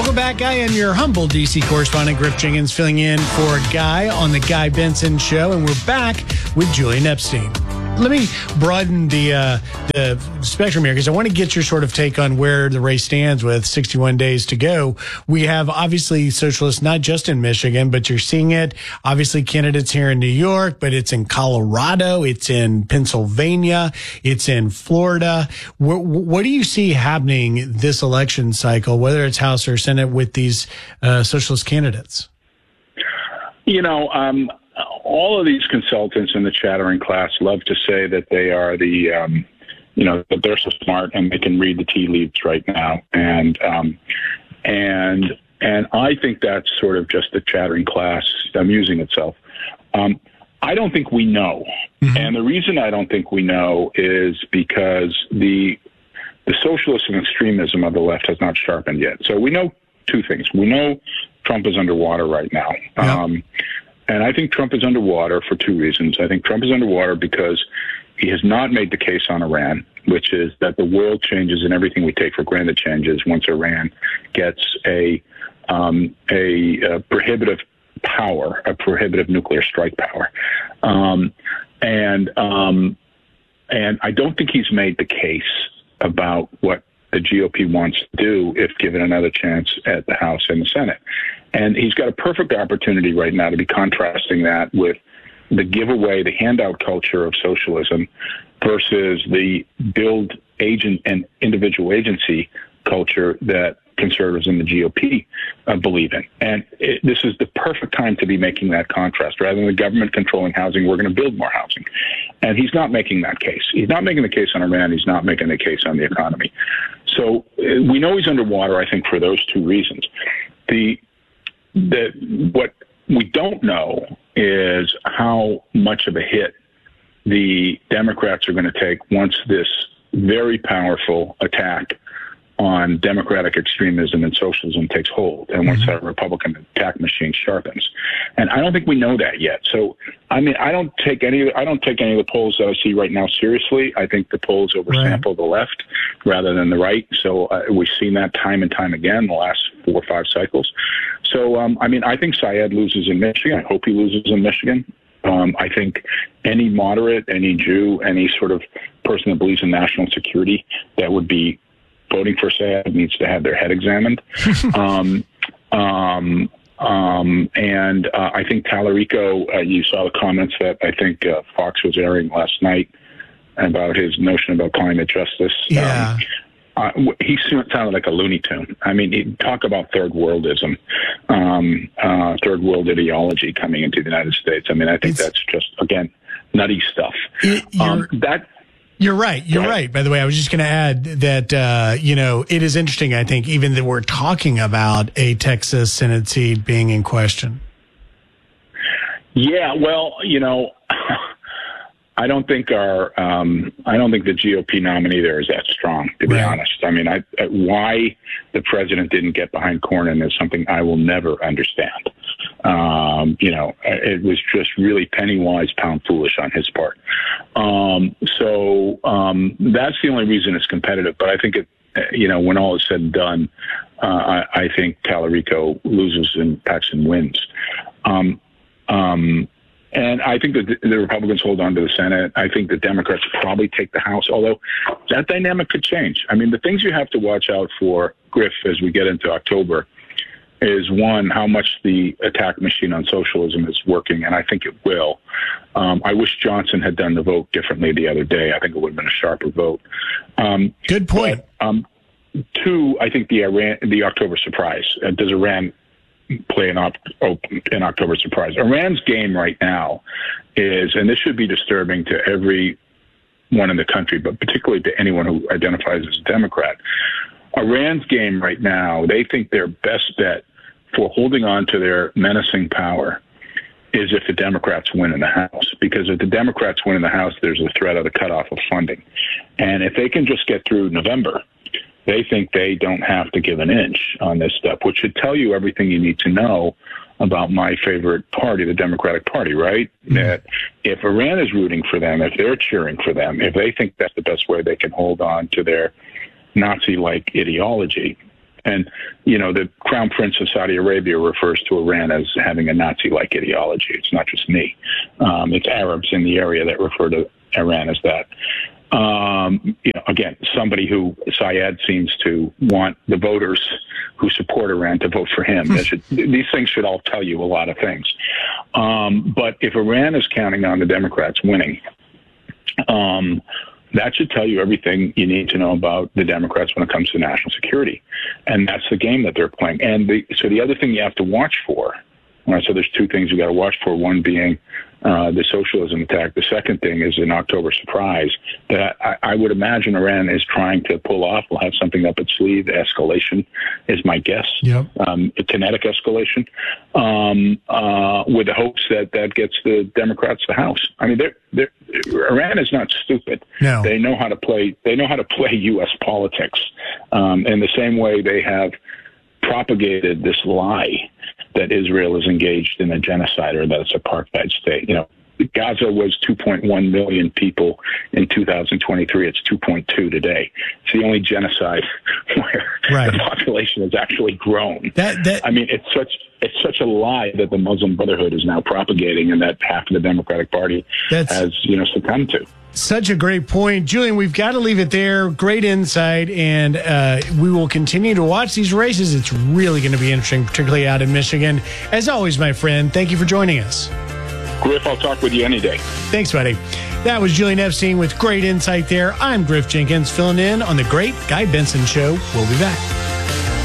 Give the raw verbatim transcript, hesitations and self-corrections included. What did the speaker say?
Welcome back. I am your humble D C correspondent, Griff Jenkins, filling in for Guy on the Guy Benson Show, and we're back with Julian Epstein. Let me broaden the uh, the spectrum here because I want to get your sort of take on where the race stands with sixty-one days to go. We have obviously socialists not just in Michigan, but you're seeing it. Obviously candidates here in New York, but it's in Colorado, it's in Pennsylvania, it's in Florida. What, what do you see happening this election cycle, whether it's House or Senate, with these uh, socialist candidates? You know, um, all of these consultants in the chattering class love to say that they are the, um, you know, that they're so smart and they can read the tea leaves right now. And, um, and, and I think that's sort of just the chattering class amusing itself. Um, I don't think we know. Mm-hmm. And the reason I don't think we know is because the, the socialism and extremism of the left has not sharpened yet. So we know two things. We know Trump is underwater right now. Yep. Um, And I think Trump is underwater for two reasons. I think Trump is underwater because he has not made the case on Iran, which is that the world changes and everything we take for granted changes once Iran gets a um, a, a prohibitive power, a prohibitive nuclear strike power. Um, and um, and I don't think he's made the case about what the G O P wants to do if given another chance at the House and the Senate. And he's got a perfect opportunity right now to be contrasting that with the giveaway, the handout culture of socialism versus the build agent and individual agency culture that conservatives in the G O P uh, believe in. And it, this is the perfect time to be making that contrast. Rather than the government controlling housing, we're going to build more housing. And he's not making that case. He's not making the case on Iran. He's not making the case on the economy. So uh, we know he's underwater, I think, for those two reasons. The The, what we don't know is how much of a hit the Democrats are going to take once this very powerful attack on democratic extremism and socialism takes hold, and once that Republican attack machine sharpens. And I don't think we know that yet. So, I mean, I don't take any. I don't take any of the polls that I see right now seriously. I think the polls oversample right. the left rather than the right. So uh, we've seen that time and time again the last four or five cycles. So, um, I mean, I think Syed loses in Michigan. I hope he loses in Michigan. Um, I think any moderate, any Jew, any sort of person that believes in national security that would be voting for Syed needs to have their head examined. um, um, um, and uh, I think Tallarico, uh, you saw the comments that I think uh, Fox was airing last night about his notion about climate justice. Yeah. Um, Uh, he sounded like a Looney Tune. I mean, he'd talk about third worldism, um, uh, third world ideology coming into the United States. I mean, I think it's, that's just, again, nutty stuff. It, um, that You're right. You're right. By the way, I was just going to add that, uh, you know, it is interesting, I think, even that we're talking about a Texas Senate seat being in question. Yeah, well, you know, I don't think our, um, I don't think the G O P nominee there is that strong, to be right. honest. I mean, I, why the president didn't get behind Cornyn is something I will never understand. Um, you know, it was just really penny wise, pound foolish on his part. Um, so um, that's the only reason it's competitive. But I think it, you know, when all is said and done, uh, I, I think Tallarico loses and Paxton wins. Um, um, And I think that the Republicans hold on to the Senate. I think the Democrats probably take the House, although that dynamic could change. I mean, the things you have to watch out for, Griff, as we get into October, is one, how much the attack machine on socialism is working, and I think it will. Um, I wish Johnson had done the vote differently the other day. I think it would have been a sharper vote. Um, Good point. But, um, two, I think the Iran, the October surprise. Uh, does Iran play an, op- an October surprise? Iran's game right now is, and this should be disturbing to everyone in the country, but particularly to anyone who identifies as a Democrat. Iran's game right now, they think their best bet for holding on to their menacing power is if the Democrats win in the House. Because if the Democrats win in the House, there's a threat of the cutoff of funding. And if they can just get through November, they think they don't have to give an inch on this stuff, which should tell you everything you need to know about my favorite party, the Democratic Party, right? Mm-hmm. That if Iran is rooting for them, if they're cheering for them, if they think that's the best way they can hold on to their Nazi-like ideology, And, you know, the Crown Prince of Saudi Arabia refers to Iran as having a Nazi-like ideology. It's not just me. Um, it's Arabs in the area that refer to Iran as that. Um, you know, again, somebody who Syed seems to want the voters who support Iran to vote for him. Should, these things should all tell you a lot of things. Um, but if Iran is counting on the Democrats winning, um, that should tell you everything you need to know about the Democrats when it comes to national security. And that's the game that they're playing. And the, so the other thing you have to watch for, all right, so there's two things you got to watch for, one being uh, the socialism attack. The second thing is an October surprise that I, I would imagine Iran is trying to pull off. We'll have something up its sleeve. Escalation is my guess. Yep. Um, kinetic escalation, um, uh, with the hopes that that gets the Democrats the House. I mean, they're, they're, Iran is not stupid. No. They know how to play. They know how to play U S politics um, in the same way they have propagated this lie that Israel is engaged in a genocide or that it's an apartheid state. You know, Gaza was two point one million people in two thousand twenty-three. It's two point two today. It's the only genocide where right. the population has actually grown. That, that, I mean, it's such it's such a lie that the Muslim Brotherhood is now propagating and that half of the Democratic Party has, you know, succumbed to. Such a great point. Julian, we've got to leave it there. Great insight, and uh, we will continue to watch these races. It's really going to be interesting, particularly out in Michigan. As always, my friend, thank you for joining us. Griff, I'll talk with you any day. Thanks, buddy. That was Julian Epstein with great insight there. I'm Griff Jenkins, filling in on The Great Guy Benson Show. We'll be back.